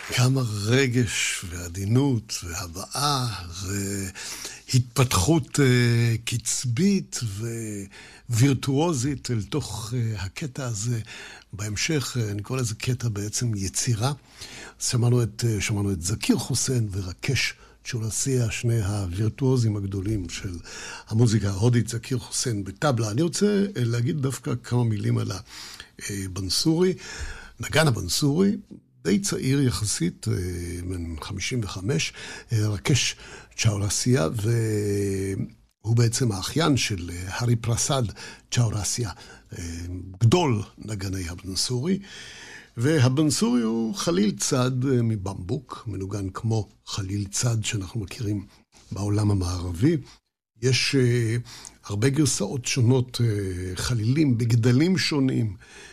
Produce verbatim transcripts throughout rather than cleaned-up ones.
כמה רגש ועדינות והבאה והתפתחות קצבית ווירטואוזית אל תוך הקטע הזה. בהמשך, אני קורא לזה קטע בעצם יצירה. שמענו את, שמענו את זכיר חוסיין ורקש צ'ולסיה, שני הווירטואוזים הגדולים של המוזיקה ההודית, זכיר חוסיין בטבלה. אני רוצה להגיד דווקא כמה מילים על הבנסורי. נגן הבנסורי, די צעיר יחסית, בן חמישים וחמש, רקש צ'אורסיה, והוא בעצם האחיין של הרי פרסד צ'אורסיה, גדול נגני הבנסורי. והבנסורי הוא חליל צד מבמבוק, מנוגן כמו חליל צד שאנחנו מכירים בעולם המערבי. יש הרבה גרסאות שונות, חלילים בגדלים שונים,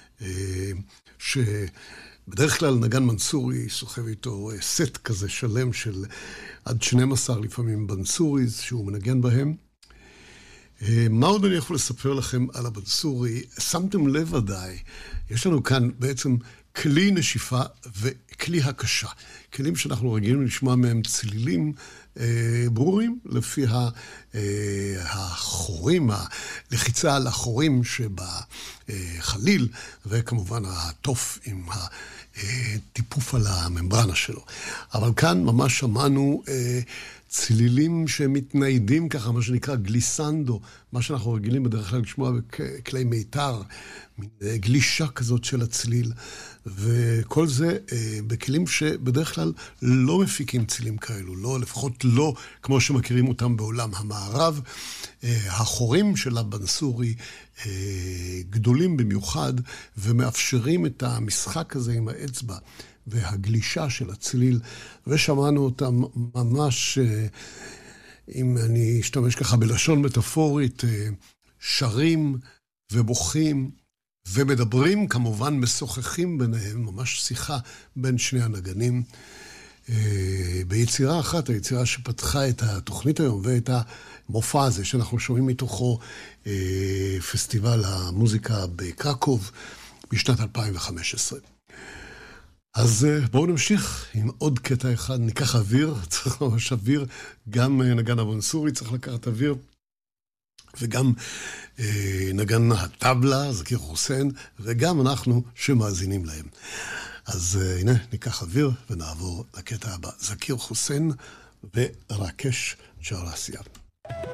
שבדרך כלל נגן מנסורי סוחב איתו סט כזה שלם של עד שנים עשר לפעמים בנסוריז שהוא מנגן בהם. מה עוד אני יכול לספר לכם על הבנסורי? שמתם לב ודאי, יש לנו כאן בעצם כלי נשיפה וכלי הקשה. כלים שאנחנו רגילים לשמוע מהם צלילים אה, ברורים, לפי ה, אה, החורים, הלחיצה על החורים שבחליל, וכמובן הטוף עם הטיפוף על הממברנה שלו. אבל כאן ממש שמענו אה, צלילים שמתניידים ככה, מה שנקרא גליסנדו, מה שאנחנו רגילים בדרך כלל לשמוע בכלי מיתר, גלישה כזאת של הצליל, וכל זה אה, בכלים שבדרך כלל לא מפיקים צלילים כאלו, לא, לפחות לא כמו שמכירים אותם בעולם המערב. אה, החורים של הבנסורי אה, גדולים במיוחד, ומאפשרים את המשחק הזה עם האצבע, והגלישה של הצליל, ושמענו אותם ממש, אה, אם אני אשתמש ככה בלשון מטאפורית, אה, שרים ובוכים, ומדברים, כמובן משוחחים ביניהם, ממש שיחה בין שני הנגנים. ביצירה אחת, היצירה שפתחה את התוכנית היום, ואת המופע הזה שאנחנו שומעים מתוכו, פסטיבל המוזיקה בקרקוב, בשנת אלפיים וחמש עשרה. אז בואו נמשיך עם עוד קטע אחד, ניקח אוויר, צריך ממש אוויר, גם נגן הבנסורי צריך לקחת אוויר, וגם אה, נגן הטבלה, זכיר חוסיין, וגם אנחנו שמאזינים להם. אז אה, הנה, ניקח אוויר ונעבור לקטע הבא. זכיר חוסיין ורקש צ'אורסיה.